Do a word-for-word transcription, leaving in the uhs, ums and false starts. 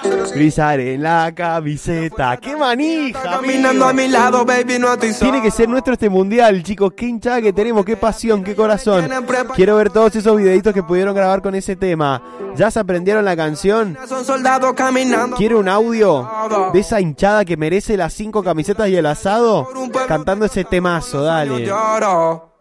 Brillar en la camiseta. ¡Qué manija! Caminando a mi lado, baby, no estoy solo. Tiene que ser nuestro este mundial, chicos. Qué hinchada que tenemos, qué pasión, qué corazón. Quiero ver todos esos videitos que pudieron grabar con ese tema. ¿Ya se aprendieron la canción? Son soldados caminando. ¿Quiere un audio de esa hinchada que merece las cinco camisetas y el asado? Cantando ese temazo, dale. Lloro.